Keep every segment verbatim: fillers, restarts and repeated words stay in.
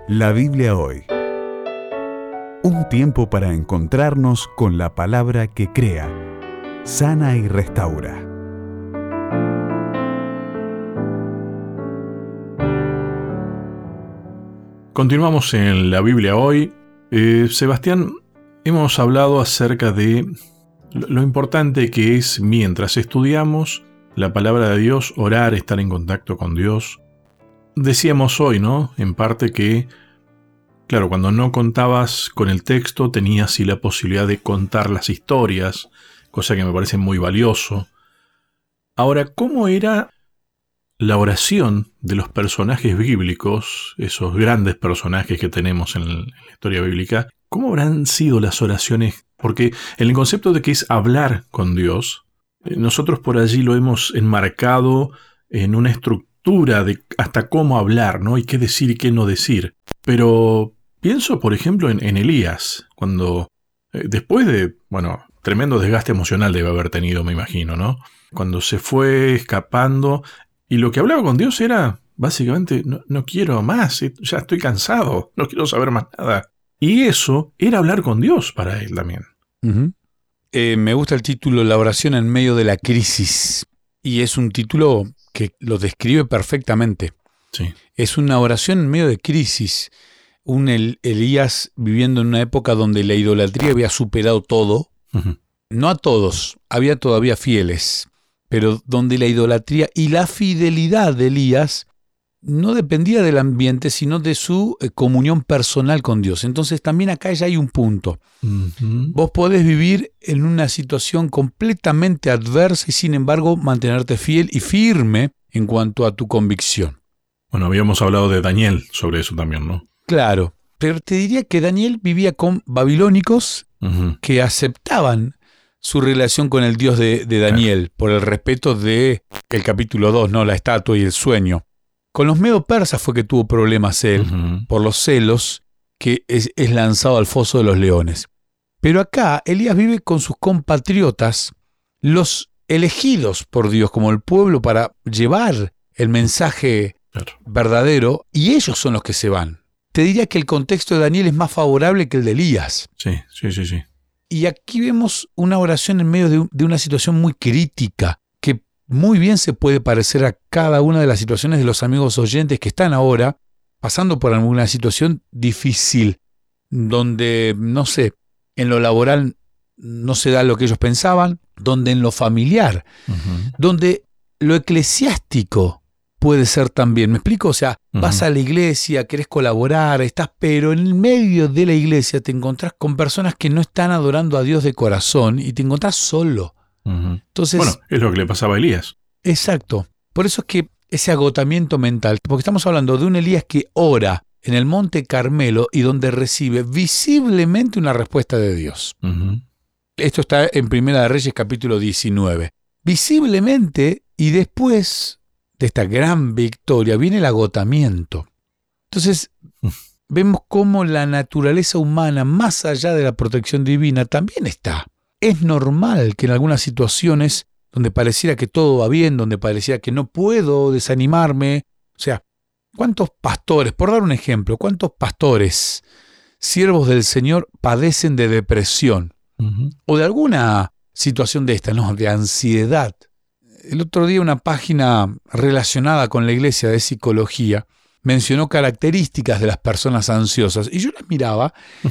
La Biblia hoy. Un tiempo para encontrarnos con la palabra que crea, sana y restaura. Continuamos en la Biblia hoy. Eh, Sebastián, hemos hablado acerca de lo importante que es, mientras estudiamos la palabra de Dios, orar, estar en contacto con Dios. Decíamos hoy, ¿no? En parte que, claro, cuando no contabas con el texto, tenías sí la posibilidad de contar las historias, cosa que me parece muy valioso. Ahora, ¿cómo era la oración de los personajes bíblicos, esos grandes personajes que tenemos en la historia bíblica? ¿Cómo habrán sido las oraciones? Porque en el concepto de que es hablar con Dios, nosotros por allí lo hemos enmarcado en una estructura de hasta cómo hablar, ¿no? Y qué decir y qué no decir. Pero pienso, por ejemplo, en, en Elías, cuando eh, después de, bueno, tremendo desgaste emocional debe haber tenido, me imagino, ¿no? Cuando se fue escapando, y lo que hablaba con Dios era, básicamente, no, no quiero más, ya estoy cansado, no quiero saber más nada. Y eso era hablar con Dios para él también. Uh-huh. Eh, me gusta el título, La oración en medio de la crisis. Y es un título que lo describe perfectamente. Sí. Es una oración en medio de crisis. Un El- Elías viviendo en una época donde la idolatría había superado todo. Uh-huh. No a todos, había todavía fieles, pero donde la idolatría y la fidelidad de Elías no dependía del ambiente, sino de su eh, comunión personal con Dios. Entonces también acá ya hay un punto. Uh-huh. Vos podés vivir en una situación completamente adversa y sin embargo mantenerte fiel y firme en cuanto a tu convicción. Bueno, habíamos hablado de Daniel sobre eso también, ¿no? Claro, pero te diría que Daniel vivía con babilónicos Uh-huh. que aceptaban su relación con el Dios de, de Daniel por el respeto de el capítulo dos, ¿no? La estatua y el sueño. Con los medo persas fue que tuvo problemas él, Uh-huh. por los celos, que es, es lanzado al foso de los leones. Pero acá Elías vive con sus compatriotas, los elegidos por Dios como el pueblo para llevar el mensaje Claro. verdadero, y ellos son los que se van. Te diría que el contexto de Daniel es más favorable que el de Elías. Sí, sí, sí, sí. Y aquí vemos una oración en medio de, un- de una situación muy crítica, que muy bien se puede parecer a cada una de las situaciones de los amigos oyentes que están ahora pasando por alguna situación difícil, donde, no sé, en lo laboral no se da lo que ellos pensaban, donde en lo familiar, Uh-huh. donde lo eclesiástico puede ser también. ¿Me explico? O sea, Ujú. vas a la iglesia, querés colaborar, estás, pero en el medio de la iglesia te encontrás con personas que no están adorando a Dios de corazón y te encontrás solo. Uh-huh. Entonces, Bueno, es lo que le pasaba a Elías. exacto. Por eso es que ese agotamiento mental, porque estamos hablando de un Elías que ora en el monte Carmelo y donde recibe visiblemente una respuesta de Dios. Uh-huh. Esto está en Primera de Reyes capítulo diecinueve. Visiblemente, y después de esta gran victoria viene el agotamiento. Entonces, vemos cómo la naturaleza humana, más allá de la protección divina, también está. Es normal que en algunas situaciones donde pareciera que todo va bien, donde pareciera que no puedo desanimarme, o sea, ¿cuántos pastores, por dar un ejemplo, cuántos pastores, siervos del Señor, padecen de depresión? Uh-huh. O de alguna situación de esta, ¿no? De ansiedad. El otro día una página relacionada con la iglesia de psicología mencionó características de las personas ansiosas y yo las miraba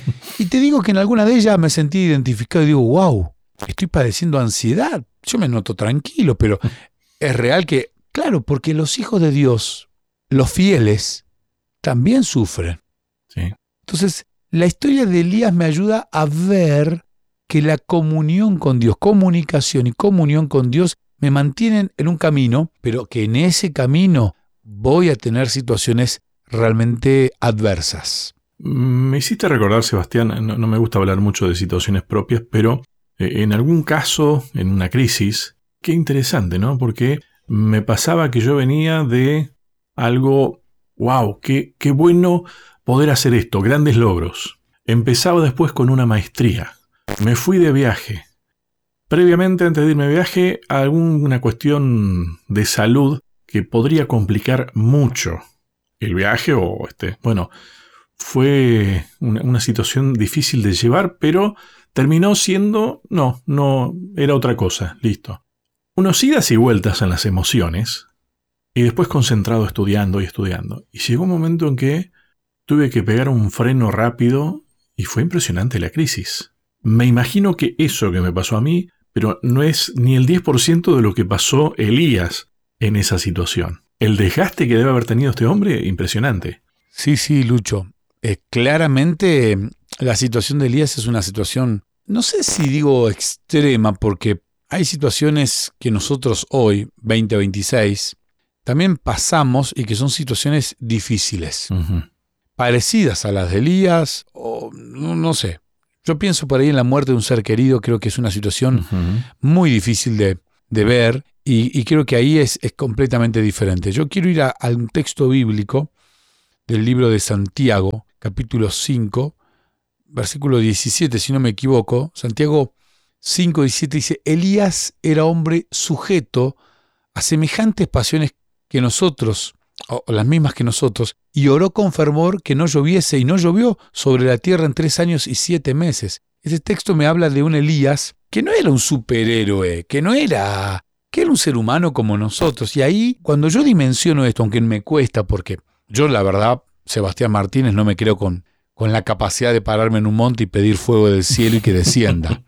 y te digo que en alguna de ellas me sentí identificado y digo, wow, estoy padeciendo ansiedad. Yo me noto tranquilo, pero es real que, claro, porque los hijos de Dios, los fieles, también sufren. Sí. Entonces, la historia de Elías me ayuda a ver que la comunión con Dios, comunicación y comunión con Dios me mantienen en un camino, pero que en ese camino voy a tener situaciones realmente adversas. Me hiciste recordar, Sebastián, no, no me gusta hablar mucho de situaciones propias, pero eh, en algún caso, en una crisis, qué interesante, ¿no? Porque me pasaba que yo venía de algo, wow, qué, qué bueno poder hacer esto, grandes logros. Empezaba después con una maestría. Me fui de viaje. Previamente, antes de irme de viaje, alguna cuestión de salud que podría complicar mucho el viaje o este, bueno, fue una, una situación difícil de llevar, pero terminó siendo, no, no, era otra cosa, listo. Unos idas y vueltas en las emociones, y después concentrado estudiando y estudiando. Y llegó un momento en que tuve que pegar un freno rápido, y fue impresionante la crisis. Me imagino que eso que me pasó a mí, pero no es ni el diez por ciento de lo que pasó Elías en esa situación. El desgaste que debe haber tenido este hombre, impresionante. Sí, sí, Lucho. Eh, claramente la situación de Elías es una situación, no sé si digo extrema, porque hay situaciones que nosotros hoy, veinte veintiséis, también pasamos y que son situaciones difíciles, Uh-huh. parecidas a las de Elías, o no, no sé. Yo pienso por ahí en la muerte de un ser querido, creo que es una situación Uh-huh. muy difícil de, de ver, y, y creo que ahí es, es completamente diferente. Yo quiero ir a, a un texto bíblico del libro de Santiago, capítulo cinco, versículo diecisiete, si no me equivoco. Santiago cinco, diecisiete dice: Elías era hombre sujeto a semejantes pasiones que nosotros, o las mismas que nosotros, y oró con fervor que no lloviese, y no llovió sobre la tierra en tres años y siete meses. Este texto me habla de un Elías que no era un superhéroe, que no era, que era un ser humano como nosotros. Y ahí, cuando yo dimensiono esto, aunque me cuesta, porque yo, la verdad, Sebastián Martínez, no me creo con, con la capacidad de pararme en un monte y pedir fuego del cielo y que descienda.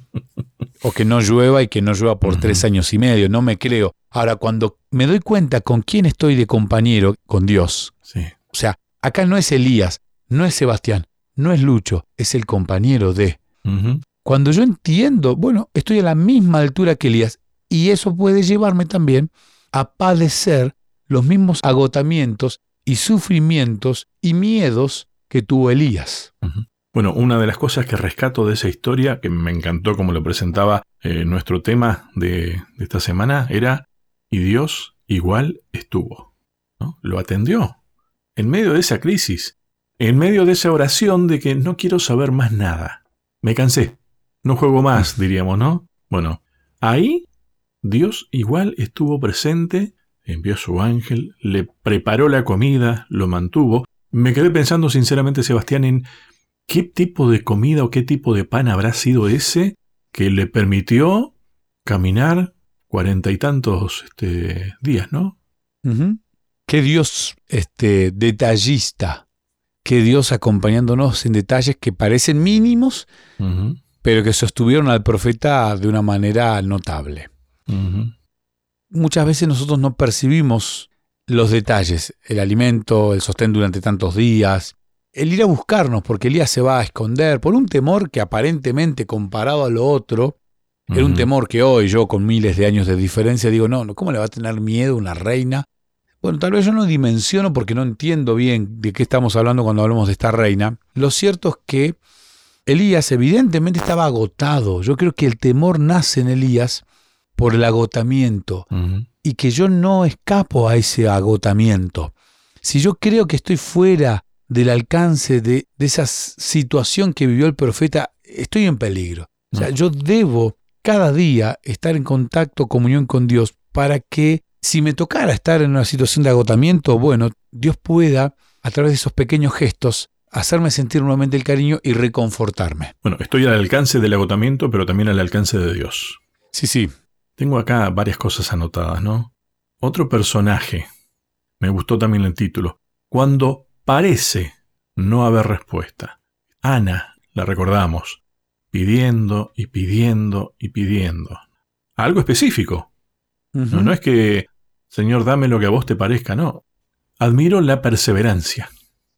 O que no llueva y que no llueva por uh-huh. tres años y medio. No me creo. Ahora, cuando me doy cuenta con quién estoy de compañero, con Dios. Sí. O sea, acá no es Elías, no es Sebastián, no es Lucho, es el compañero de. Uh-huh. Cuando yo entiendo, bueno, estoy a la misma altura que Elías, y eso puede llevarme también a padecer los mismos agotamientos y sufrimientos y miedos que tuvo Elías. Uh-huh. Bueno, una de las cosas que rescato de esa historia, que me encantó como lo presentaba eh, nuestro tema de, de esta semana, era, y Dios igual estuvo, ¿no? Lo atendió, en medio de esa crisis, en medio de esa oración de que no quiero saber más nada, me cansé, no juego más, diríamos, ¿no? Bueno, ahí Dios igual estuvo presente, envió su ángel, le preparó la comida, lo mantuvo. Me quedé pensando sinceramente, Sebastián, en ¿qué tipo de comida o qué tipo de pan habrá sido ese que le permitió caminar cuarenta y tantos este, días, ¿no? Uh-huh. Qué Dios este, detallista, qué Dios acompañándonos en detalles que parecen mínimos, Uh-huh. pero que sostuvieron al profeta de una manera notable. Uh-huh. Muchas veces nosotros no percibimos los detalles, el alimento, el sostén durante tantos días, el ir a buscarnos, porque Elías se va a esconder por un temor que aparentemente comparado a lo otro, uh-huh. era un temor que hoy yo con miles de años de diferencia digo, no, no, ¿cómo le va a tener miedo una reina? Bueno, tal vez yo no dimensiono porque no entiendo bien de qué estamos hablando cuando hablamos de esta reina. Lo cierto es que Elías evidentemente estaba agotado. Yo creo que el temor nace en Elías por el agotamiento Uh-huh. y que yo no escapo a ese agotamiento. Si yo creo que estoy fuera del alcance de, de esa situación que vivió el profeta, estoy en peligro. O sea, yo debo cada día estar en contacto, comunión con Dios, para que si me tocara estar en una situación de agotamiento, bueno, Dios pueda, a través de esos pequeños gestos, hacerme sentir nuevamente el cariño y reconfortarme. Bueno, estoy al alcance del agotamiento, pero también al alcance de Dios. Sí, sí. Tengo acá varias cosas anotadas, ¿no? Otro personaje. Me gustó también el título. Cuando parece no haber respuesta. Ana, la recordamos, pidiendo y pidiendo y pidiendo. Algo específico. Uh-huh. No, no es que, Señor, dame lo que a vos te parezca, no. Admiro la perseverancia.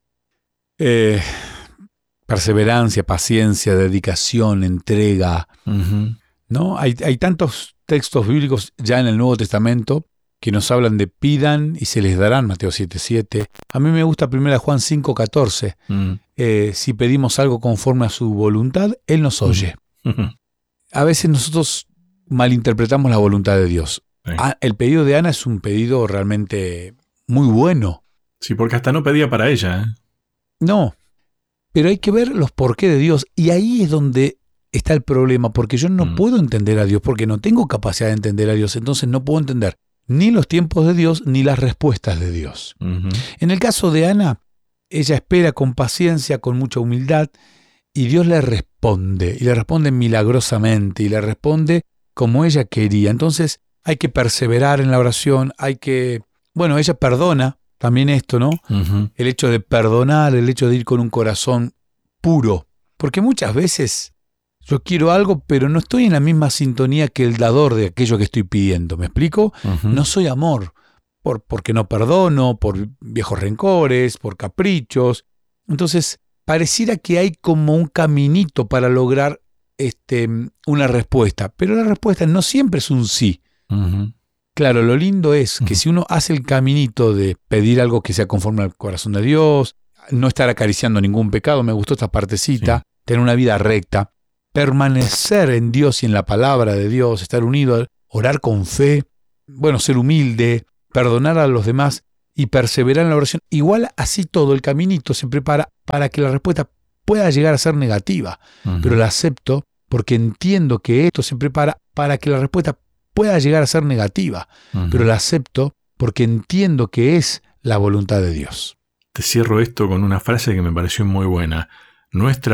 Eh, perseverancia, paciencia, dedicación, entrega. Uh-huh. ¿No? Hay, hay tantos textos bíblicos ya en el Nuevo Testamento que nos hablan de pidan y se les darán, Mateo siete siete. A mí me gusta primero Juan cinco catorce. Uh-huh. Eh, si pedimos algo conforme a su voluntad, Él nos oye. Uh-huh. A veces nosotros malinterpretamos la voluntad de Dios. Sí. Ah, el pedido de Ana es un pedido realmente muy bueno. Sí, porque hasta no pedía para ella, ¿eh? No, pero hay que ver los porqué de Dios. Y ahí es donde está el problema, porque yo no Mm. puedo entender a Dios, porque no tengo capacidad de entender a Dios. Entonces no puedo entender ni los tiempos de Dios, ni las respuestas de Dios. Uh-huh. En el caso de Ana, ella espera con paciencia, con mucha humildad, y Dios le responde, y le responde milagrosamente, y le responde como ella quería. Entonces hay que perseverar en la oración, hay que... Bueno, ella perdona, también esto, ¿no? Uh-huh. El hecho de perdonar, el hecho de ir con un corazón puro. Porque muchas veces yo quiero algo, pero no estoy en la misma sintonía que el dador de aquello que estoy pidiendo. ¿Me explico? Uh-huh. No soy amor, por, porque no perdono, por viejos rencores, por caprichos. Entonces, pareciera que hay como un caminito para lograr este, una respuesta, pero la respuesta no siempre es un sí. Uh-huh. Claro, lo lindo es que Uh-huh. si uno hace el caminito de pedir algo que sea conforme al corazón de Dios, no estar acariciando ningún pecado, me gustó esta partecita, sí. Tener una vida recta, permanecer en Dios y en la palabra de Dios, estar unido, orar con fe, bueno, ser humilde, perdonar a los demás y perseverar en la oración. Igual así todo el caminito se prepara para que la respuesta pueda llegar a ser negativa, uh-huh. pero la acepto porque entiendo que esto se prepara para que la respuesta pueda llegar a ser negativa, uh-huh. pero la acepto porque entiendo que es la voluntad de Dios. Te cierro esto con una frase que me pareció muy buena. Nuestra